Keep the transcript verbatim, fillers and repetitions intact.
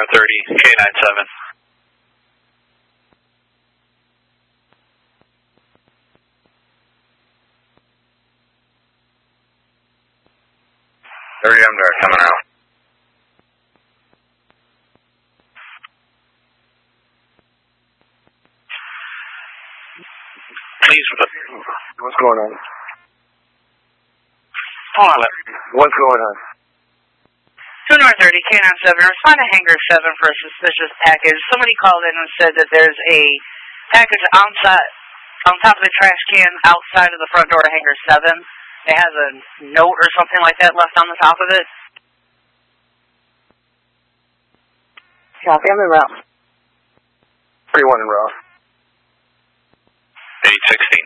thirty, K ninety-seven. thirty, I'm there, coming out. Please, what's going on? Hold on. What's going on? two North thirty, K ninety-seven, respond to Hangar seven for a suspicious package. Somebody called in and said that there's a package on, on top of the trash can outside of the front door of Hangar seven. It has a note or something like that left on the top of it. Copy, I'm en route. three one en route. eight sixty.